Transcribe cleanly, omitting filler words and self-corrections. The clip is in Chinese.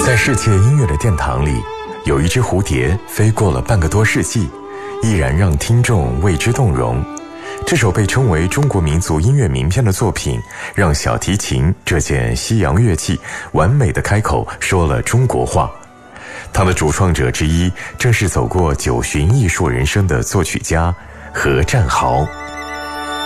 在世界音乐的殿堂里，有一只蝴蝶飞过了半个多世纪，依然让听众为之动容。这首被称为中国民族音乐名片的作品，让小提琴这件西洋乐器完美的开口说了中国话。它的主创者之一，正是走过9巡艺术人生的作曲家何占豪。